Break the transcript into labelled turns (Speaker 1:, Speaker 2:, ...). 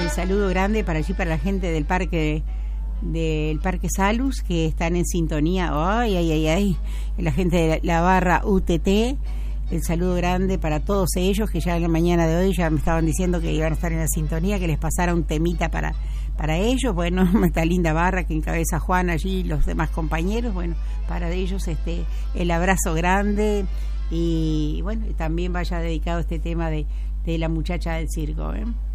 Speaker 1: saludo grande para allí, para la gente del Parque Salus, que están en sintonía. Ay, la gente de la barra UTT. El saludo grande para todos ellos, que ya en la mañana de hoy ya me estaban diciendo que iban a estar en la sintonía, que les pasara un temita para ellos. Bueno, esta linda barra que encabeza Juan allí y los demás compañeros. Bueno, para ellos el abrazo grande. Y bueno, también vaya dedicado este tema de la muchacha del circo, ¿eh?